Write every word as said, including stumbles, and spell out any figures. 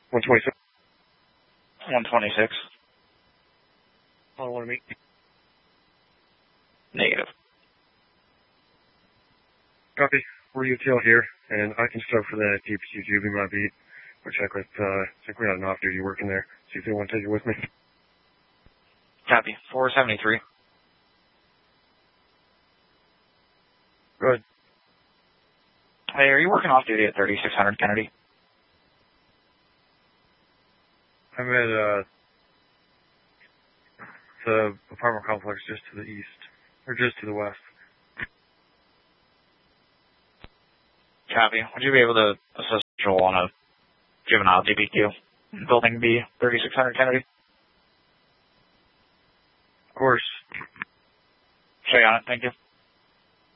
one twenty-six. one twenty-six. I don't want to meet. Negative. Copy. We're U T L here, and I can start for that D P C tubing my beat. We'll check with, uh, I think we got an off-duty working there. See if they want to take it with me. Copy. four seventy-three. Good. Hey, are you working off duty at thirty-six hundred Kennedy? I'm at, uh, the apartment complex just to the east, or just to the west. Copy. Would you be able to assist Joel on a juvenile D B Q? Building B, thirty-six hundred Kennedy? Of course. Stay on it. Thank you.